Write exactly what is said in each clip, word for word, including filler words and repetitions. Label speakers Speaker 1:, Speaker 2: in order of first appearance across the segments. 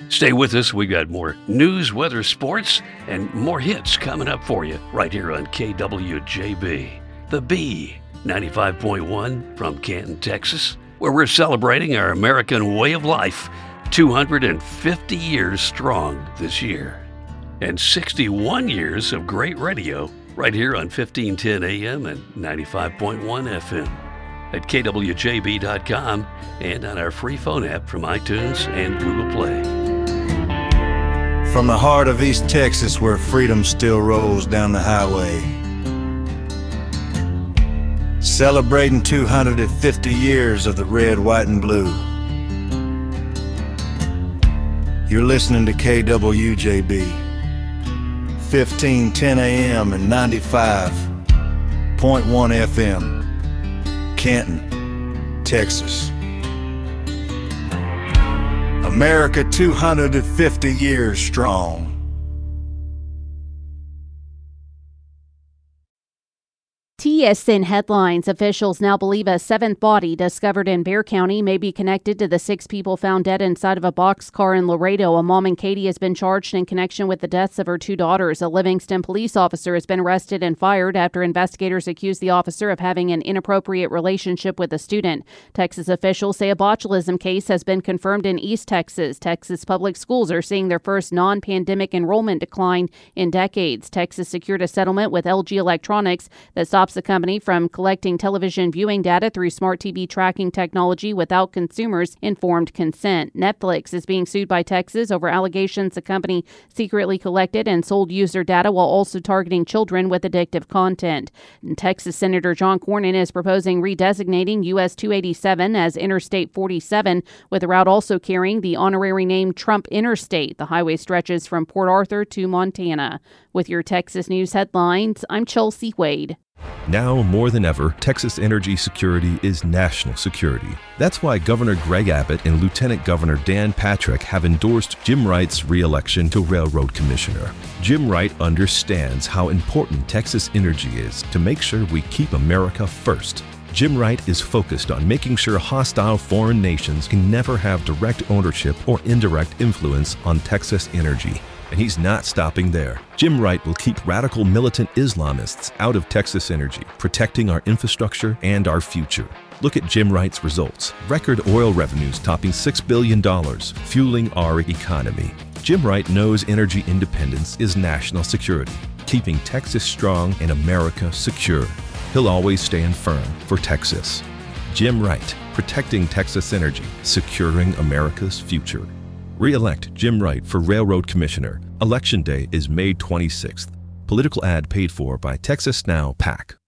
Speaker 1: Stay with us. We've got more news, weather, sports, and more hits coming up for you right here on K W J B. The B, ninety-five point one from Canton, Texas, where we're celebrating our American way of life, two hundred fifty years strong this year. And sixty-one years of great radio right here on fifteen ten A M and ninety-five point one F M. At K W J B dot com and on our free phone app from iTunes and Google Play.
Speaker 2: From the heart of East Texas, where freedom still rolls down the highway, celebrating two hundred fifty years of the red, white, and blue. You're listening to K W J B, fifteen ten A M and ninety-five point one F M, Canton, Texas. America two hundred fifty years strong.
Speaker 3: T S N headlines. Officials now believe a seventh body discovered in Bexar County may be connected to the six people found dead inside of a boxcar in Laredo. A mom in Katy has been charged in connection with the deaths of her two daughters. A Livingston police officer has been arrested and fired after investigators accused the officer of having an inappropriate relationship with a student. Texas officials say a botulism case has been confirmed in East Texas. Texas public schools are seeing their first non-pandemic enrollment decline in decades. Texas secured a settlement with L G Electronics that stops the company from collecting television viewing data through smart T V tracking technology without consumers' informed consent. Netflix is being sued by Texas over allegations the company secretly collected and sold user data while also targeting children with addictive content. And Texas Senator John Cornyn is proposing redesignating U S two eighty-seven as Interstate forty-seven, with the route also carrying the honorary name Trump Interstate. The highway stretches from Port Arthur to Montana. With your Texas News headlines, I'm Chelsea Wade.
Speaker 4: Now more than ever, Texas energy security is national security. That's why Governor Greg Abbott and Lieutenant Governor Dan Patrick have endorsed Jim Wright's re-election to Railroad Commissioner. Jim Wright understands how important Texas energy is to make sure we keep America first. Jim Wright is focused on making sure hostile foreign nations can never have direct ownership or indirect influence on Texas energy. And he's not stopping there. Jim Wright will keep radical militant Islamists out of Texas energy, protecting our infrastructure and our future. Look at Jim Wright's results. Record oil revenues topping six billion dollars, fueling our economy. Jim Wright knows energy independence is national security, keeping Texas strong and America secure. He'll always stand firm for Texas. Jim Wright, protecting Texas energy, securing America's future. Re-elect Jim Wright for Railroad Commissioner. Election Day is May twenty-sixth. Political ad paid for by Texas Now PAC.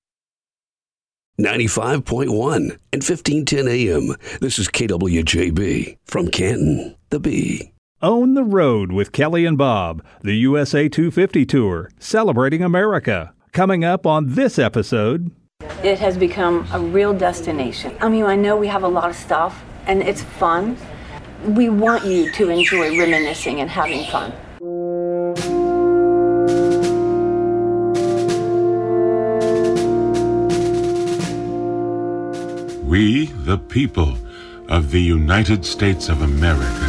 Speaker 1: ninety-five point one and fifteen ten A M. This is K W J B from Canton, the B.
Speaker 5: Own the Road with Kelly and Bob, the U S A two fifty Tour, celebrating America. Coming up on this episode.
Speaker 6: It has become a real destination. I mean, I know we have a lot of stuff, and it's fun. We want you to enjoy reminiscing and having fun.
Speaker 7: We, the people of the United States of America,